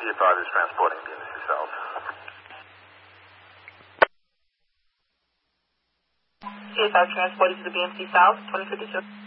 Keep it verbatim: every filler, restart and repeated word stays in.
G five is transporting B M C South. G five transported to the B M C South, twenty fifty-two.